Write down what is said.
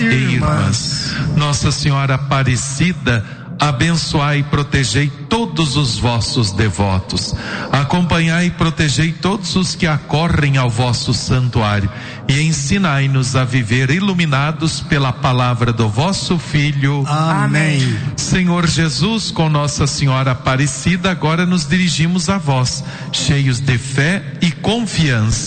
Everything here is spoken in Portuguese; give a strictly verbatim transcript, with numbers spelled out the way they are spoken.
e irmãs. Nossa Senhora Aparecida, abençoai e protegei todos os vossos devotos. Acompanhai e protegei todos os que acorrem ao vosso santuário. E ensinai-nos a viver iluminados pela palavra do vosso Filho. Amém. Senhor Jesus, com Nossa Senhora Aparecida, agora nos dirigimos a vós, cheios de fé e confiança.